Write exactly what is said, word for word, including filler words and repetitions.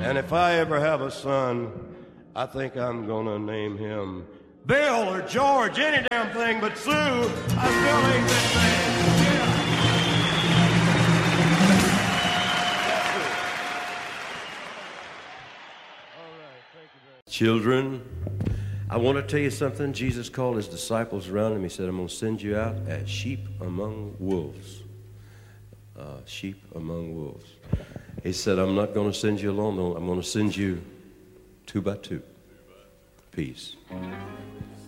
And if I ever have a son, I think I'm gonna name him Bill or George, any damn thing but Sue. I still ain't that thing. Yeah. All right, thank you very much. Children, I want to tell you something. Jesus called his disciples around him. He said, I'm going to send you out as sheep among wolves. Uh, sheep among wolves. He said, I'm not going to send you alone. No, I'm going to send you two by two. Peace.